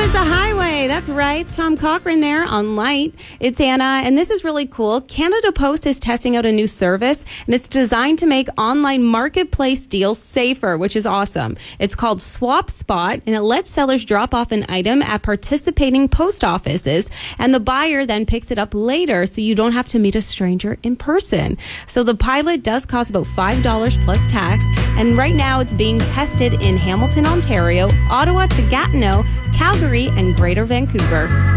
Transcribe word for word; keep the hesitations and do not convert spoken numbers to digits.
is the highway. That's right. Tom Cochran there on Light. It's Anna, and this is really cool. Canada Post is testing out a new service, and it's designed to make online marketplace deals safer, which is awesome. It's called Swap Spot, and it lets sellers drop off an item at participating post offices, and the buyer then picks it up later, so you don't have to meet a stranger in person. So the pilot does cost about five dollars plus tax, and right now it's being tested in Hamilton, Ontario, Ottawa to Gatineau, Calgary, and Greater Vancouver.